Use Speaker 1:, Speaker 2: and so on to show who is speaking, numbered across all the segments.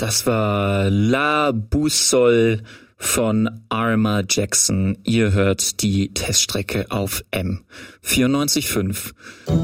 Speaker 1: Das war La Boussole von Arma Jackson. Ihr hört die Teststrecke auf M94.5.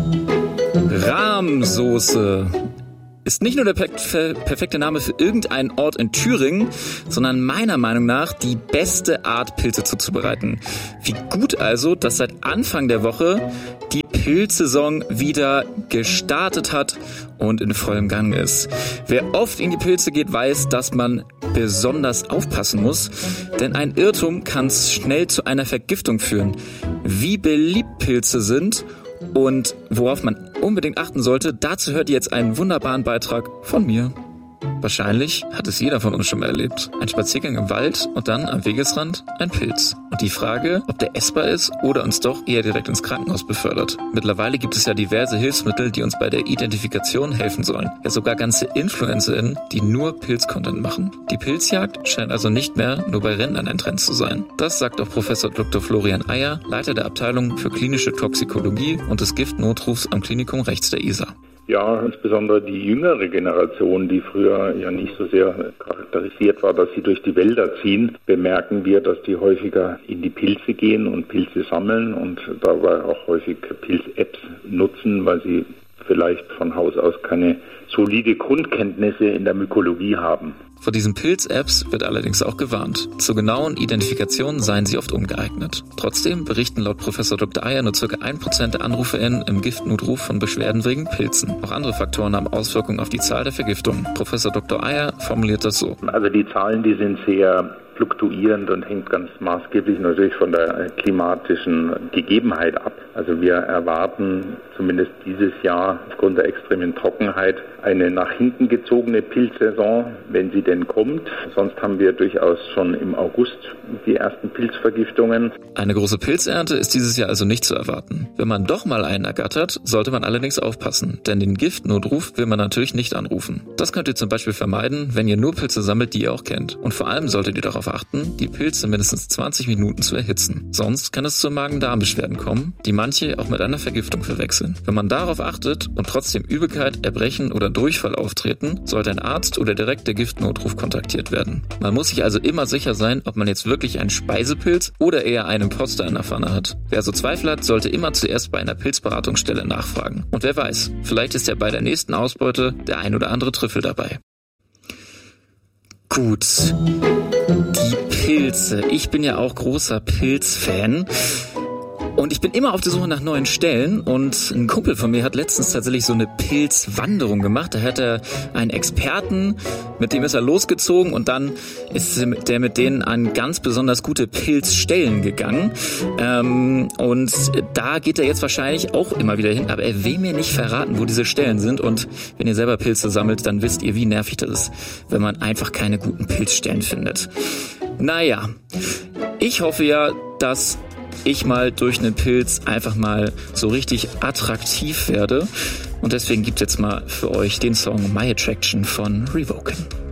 Speaker 1: Rahmsoße ist nicht nur der perfekte Name für irgendeinen Ort in Thüringen, sondern meiner Meinung nach die beste Art, Pilze zuzubereiten. Wie gut also, dass seit Anfang der Woche die Pilzsaison wieder gestartet hat und in vollem Gang ist. Wer oft in die Pilze geht, weiß, dass man besonders aufpassen muss, denn ein Irrtum kann schnell zu einer Vergiftung führen. Wie beliebt Pilze sind und worauf man unbedingt achten sollte, dazu hört ihr jetzt einen wunderbaren Beitrag von mir. Wahrscheinlich hat es jeder von uns schon mal erlebt. Ein Spaziergang im Wald und dann am Wegesrand ein Pilz. Und die Frage, ob der essbar ist oder uns doch eher direkt ins Krankenhaus befördert. Mittlerweile gibt es ja diverse Hilfsmittel, die uns bei der Identifikation helfen sollen. Ja, sogar ganze InfluencerInnen, die nur Pilz-Content machen. Die Pilzjagd scheint also nicht mehr nur bei Rentnern ein Trend zu sein. Das sagt auch Professor Dr. Florian Eyer, Leiter der Abteilung für klinische Toxikologie und des Giftnotrufs am Klinikum rechts der Isar.
Speaker 2: Ja, insbesondere die jüngere Generation, die früher ja nicht so sehr charakterisiert war, dass sie durch die Wälder ziehen, bemerken wir, dass die häufiger in die Pilze gehen und Pilze sammeln und dabei auch häufig Pilz-Apps nutzen, weil sie vielleicht von Haus aus keine solide Grundkenntnisse in der Mykologie haben.
Speaker 1: Vor diesen Pilz-Apps wird allerdings auch gewarnt. Zur genauen Identifikation seien sie oft ungeeignet. Trotzdem berichten laut Professor Dr. Eyer nur ca. 1% der AnruferInnen im Giftnotruf von Beschwerden wegen Pilzen. Auch andere Faktoren haben Auswirkungen auf die Zahl der Vergiftungen. Professor Dr. Eyer formuliert das so.
Speaker 2: Also die Zahlen, die sind sehr fluktuierend und hängt ganz maßgeblich natürlich von der klimatischen Gegebenheit ab. Also wir erwarten zumindest dieses Jahr aufgrund der extremen Trockenheit eine nach hinten gezogene Pilzsaison, wenn sie denn kommt. Sonst haben wir durchaus schon im August die ersten Pilzvergiftungen.
Speaker 1: Eine große Pilzernte ist dieses Jahr also nicht zu erwarten. Wenn man doch mal einen ergattert, sollte man allerdings aufpassen, denn den Giftnotruf will man natürlich nicht anrufen. Das könnt ihr zum Beispiel vermeiden, wenn ihr nur Pilze sammelt, die ihr auch kennt. Und vor allem solltet ihr darauf achten, die Pilze mindestens 20 Minuten zu erhitzen. Sonst kann es zu Magen-Darm-Beschwerden kommen, die manche auch mit einer Vergiftung verwechseln. Wenn man darauf achtet und trotzdem Übelkeit, Erbrechen oder Durchfall auftreten, sollte ein Arzt oder direkt der Giftnotruf kontaktiert werden. Man muss sich also immer sicher sein, ob man jetzt wirklich einen Speisepilz oder eher einen Imposter in der Pfanne hat. Wer so Zweifel hat, sollte immer zuerst bei einer Pilzberatungsstelle nachfragen. Und wer weiß, vielleicht ist ja bei der nächsten Ausbeute der ein oder andere Trüffel dabei. Gut, die Pilze. Ich bin ja auch großer Pilzfan. Und ich bin immer auf der Suche nach neuen Stellen und ein Kumpel von mir hat letztens tatsächlich so eine Pilzwanderung gemacht. Da hat er einen Experten, mit dem ist er losgezogen und dann ist der mit denen an ganz besonders gute Pilzstellen gegangen. Und da geht er jetzt wahrscheinlich auch immer wieder hin, aber er will mir nicht verraten, wo diese Stellen sind. Und wenn ihr selber Pilze sammelt, dann wisst ihr, wie nervig das ist, wenn man einfach keine guten Pilzstellen findet. Naja, ich hoffe ja, dass ich mal durch einen Pilz einfach mal so richtig attraktiv werde. Und deswegen gibt's jetzt mal für euch den Song My Attraction von Revoken.